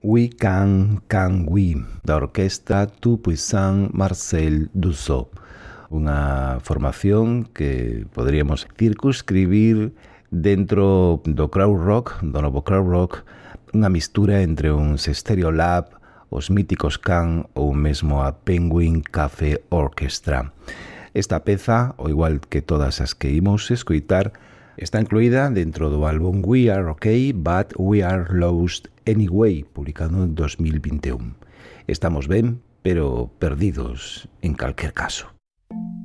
We Can We, da orquestra Tout Puissant Marcel Dussault, unha formación que poderíamos circunscribir dentro do crowd rock, do novo crowd rock, unha mistura entre uns Stereolab, os míticos Can ou mesmo a Penguin Cafe Orchestra. Esta peza, ao igual que todas as que imos escoitar, está incluída dentro do álbum We Are Okay, But We Are Lost Anyway, publicado en 2021. Estamos ben, pero perdidos en calquer caso.